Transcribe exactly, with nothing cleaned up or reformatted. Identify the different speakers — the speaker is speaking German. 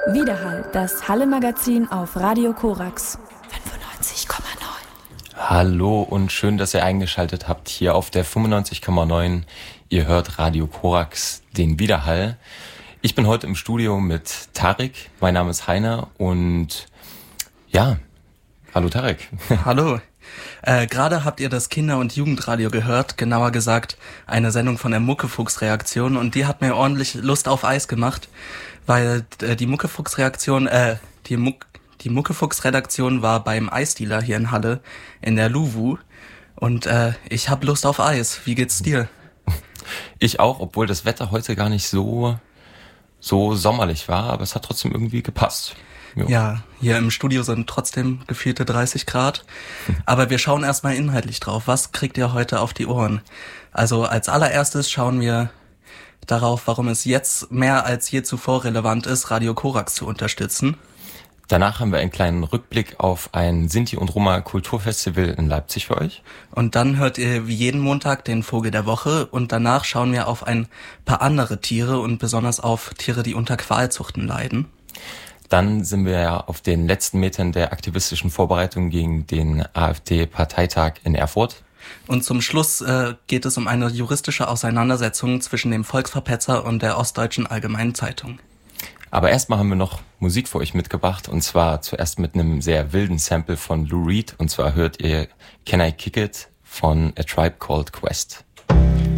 Speaker 1: Widerhall, das Halle-Magazin auf Radio Korax fünfundneunzig Komma neun.
Speaker 2: Hallo und schön, dass ihr eingeschaltet habt hier auf der fünfundneunzig Komma neun. Ihr hört Radio Korax, den Widerhall. Ich bin heute im Studio mit Tarek, mein Name ist Heiner und ja, hallo Tarek.
Speaker 3: Hallo. Äh, gerade habt ihr das Kinder- und Jugendradio gehört, genauer gesagt eine Sendung von der Muckefuchs-Reaktion, und die hat mir ordentlich Lust auf Eis gemacht, weil äh, die Muckefuchs-Reaktion, äh, die, Muck, die Muckefuchs-Redaktion war beim Eisdealer hier in Halle, in der Luwu, und äh, ich hab Lust auf Eis. Wie geht's dir?
Speaker 2: Ich auch, obwohl das Wetter heute gar nicht so, so sommerlich war, aber es hat trotzdem irgendwie gepasst. Jo.
Speaker 3: Ja, hier im Studio sind trotzdem gefühlte dreißig Grad. Aber wir schauen erstmal inhaltlich drauf. Was kriegt ihr heute auf die Ohren? Also als allererstes schauen wir darauf, warum es jetzt mehr als je zuvor relevant ist, Radio Korax zu unterstützen.
Speaker 2: Danach haben wir einen kleinen Rückblick auf ein Sinti- und Roma-Kulturfestival in Leipzig für euch.
Speaker 3: Und dann hört ihr wie jeden Montag den Vogel der Woche, und danach schauen wir auf ein paar andere Tiere und besonders auf Tiere, die unter Qualzuchten leiden.
Speaker 2: Dann sind wir ja auf den letzten Metern der aktivistischen Vorbereitung gegen den AfD-Parteitag in Erfurt.
Speaker 3: Und zum Schluss äh, geht es um eine juristische Auseinandersetzung zwischen dem Volksverpetzer und der Ostdeutschen Allgemeinen Zeitung.
Speaker 2: Aber erstmal haben wir noch Musik für euch mitgebracht, und zwar zuerst mit einem sehr wilden Sample von Lou Reed, und zwar hört ihr Can I Kick It von A Tribe Called Quest.